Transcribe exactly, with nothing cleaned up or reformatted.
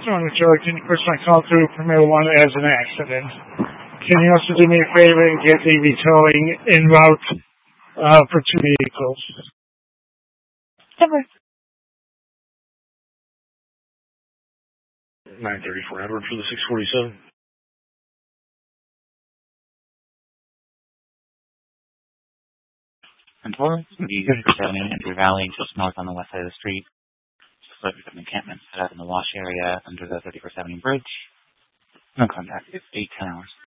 Sorry, Joe, can you push my call through for one as an accident? Can you also do me a favor and get the retowing en route uh, for two vehicles? Never. nine thirty-four Edward for the six forty-seven. And four, the seven in Andrew Valley, just north on the west side of the street. Just like an encampment set up in the wash area under the thirty-four seventy bridge. No contact. It's eight, ten hours.